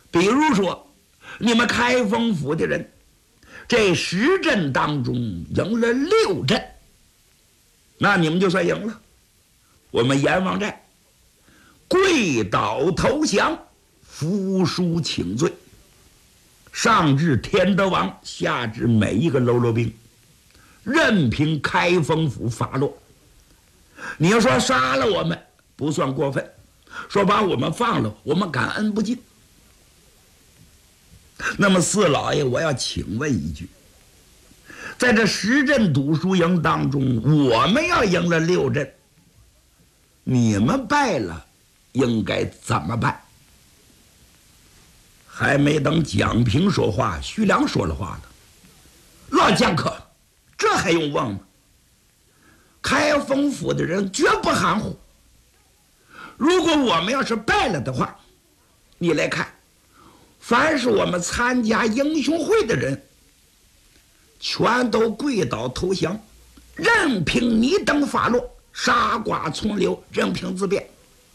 比如说，你们开封府的人，这10阵当中赢了6阵，那你们就算赢了。我们阎王寨跪倒投降，服书请罪，上至天德王，下至每一个喽啰兵，任凭开封府发落。你要说杀了我们不算过分，说把我们放了，我们感恩不尽。那么四老爷，我要请问一句，在这10阵赌输赢当中，我们要赢了6阵，你们败了，应该怎么办？还没等蒋平说话，徐良说了话了：“老将客，这还用问吗？开封府的人绝不含糊。如果我们要是败了的话，你来看，凡是我们参加英雄会的人，全都跪倒投降，任凭你等发落，杀剐从流，任凭自便。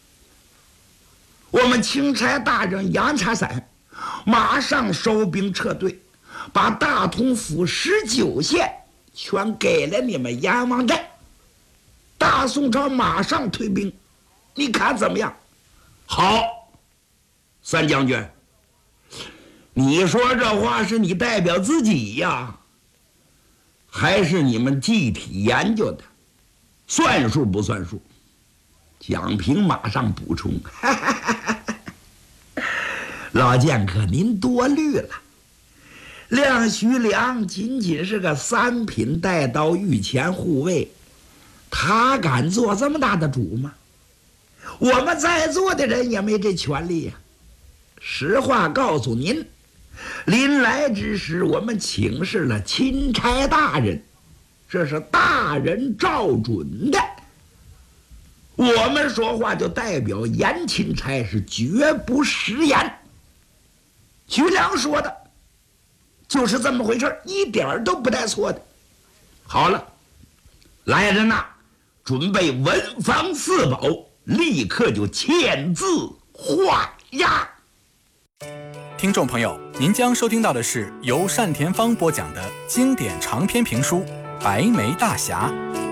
我们钦差大人杨察三马上收兵撤退，把大同府19县全给了你们阎王寨。大宋朝马上退兵，你看怎么样？”好，三将军，你说这话是你代表自己呀，还是你们具体研究的？算数不算数？蒋平马上补充：“老剑客，您多虑了。亮徐良仅仅是个3品带刀御前护卫，他敢做这么大的主吗？我们在座的人也没这权利呀。实话告诉您，临来之时，我们请示了钦差大人，这是大人照准的。我们说话就代表严钦差是绝不食言。徐良说的就是这么回事，一点都不带错的。好了，来人呐，准备文房4宝，立刻就签字画押。” 听众朋友，您将收听到的是由单田芳播讲的经典长篇评书《白眉大侠》。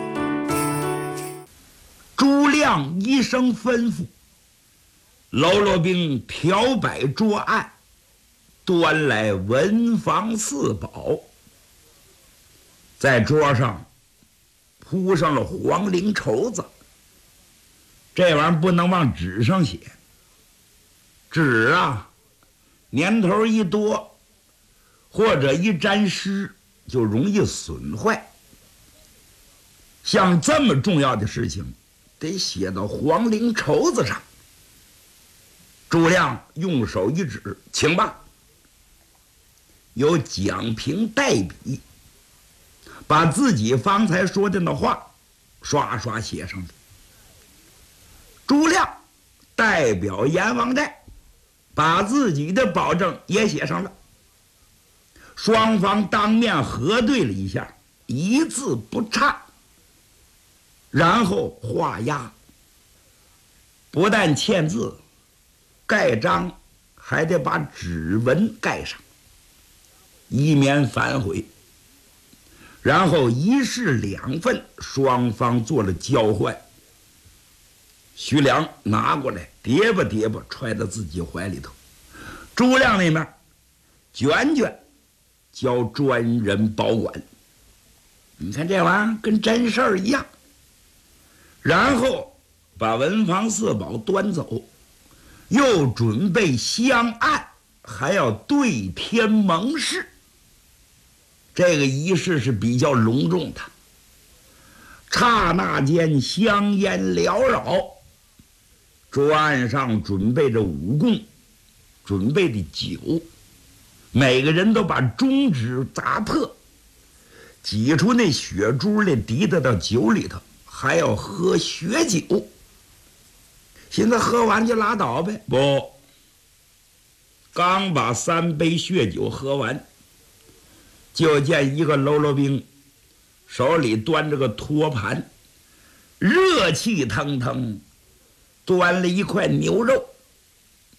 朱亮一声吩咐，喽啰兵调摆桌案，端来文房4宝，在桌上铺上了黄绫绸子。这玩意儿不能往纸上写，纸啊年头一多或者一沾湿就容易损坏，像这么重要的事情得写到黄绫绸子上。朱亮用手一指：“请吧。”由蒋平代笔，把自己方才说的那话刷刷写上了。朱亮代表阎王寨，把自己的保证也写上了。双方当面核对了一下，一字不差，然后画押。不但签字盖章，还得把指纹盖上，以免反悔。然后1式2份，双方做了交换。徐良拿过来，叠吧叠吧，揣到自己怀里头。朱亮那面卷卷，交专人保管。你看这玩意儿跟真事儿一样。然后把文房4宝端走，又准备香案，还要对天盟誓。这个仪式是比较隆重的。刹那间香烟缭绕，桌案上准备着武功，准备的酒，每个人都把中指砸破，挤出那血珠来，滴得到酒里头，还要喝血酒。现在喝完就拉倒呗？不，刚把3杯血酒喝完，就见一个喽啰兵手里端着个托盘，热气腾腾端了一块牛肉，